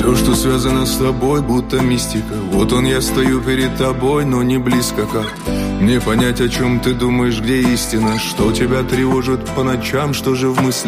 Все, что связано с тобой, будто мистика. Вот он, я стою перед тобой, но не близко как. Мне понять, о чем ты думаешь, где истина. Что тебя тревожит по ночам, что же в мыслях.